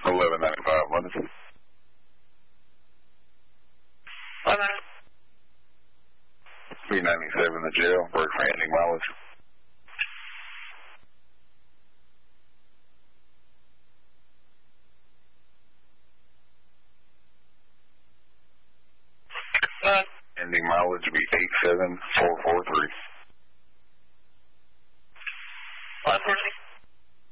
1195 London. 397 the jail, break for ending mileage. Ending mileage will be 87443. 540.